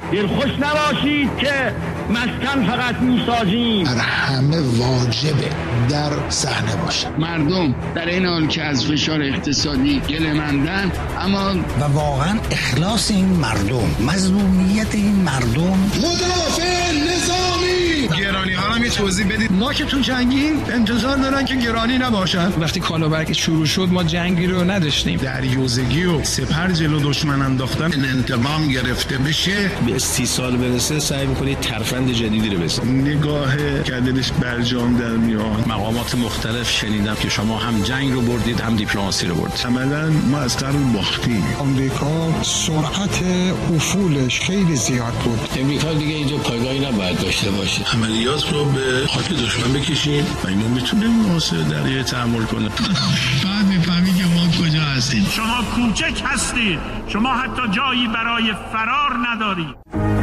دلخوش نباشید که مسکن فقط میسازیم. بر همه واجبه در صحنه باشه. مردم در این حال که از فشار اقتصادی گله‌مندن، اما و واقعا اخلاص این مردم، مظلومیت این مردم. مدافع نظامی. گرانی ها رو توضیح بدید. ما که تو جنگیم انتظار دارن که گرانی نباشن. وقتی کالابرگ شروع شد ما جنگی رو نداشتیم. دریوزگی و سپر جلو دشمن انداختن، انتقام گرفته بشه، به 30 سال برسه سعی می‌کنید ترفند جدیدی رو بزنید. نگاه کردنش برجام در میاد. مقامات مختلف شنیدم که شما هم جنگ رو بردید هم دیپلماسی رو بردید. عملاً ما از قرن باختیم. آمریکا سرعت افولش خیلی زیاد بود. امریکا دیگه اینجا پایگاهی نباید داشته باشه. عملیات رو به خاک دشمن بکشیم و اینو میتونه مناسب دریه تحمل کنه. بعد میفهمید که ما کجا هستیم. شما کوچک هستید، شما حتی جایی برای فرار ندارید.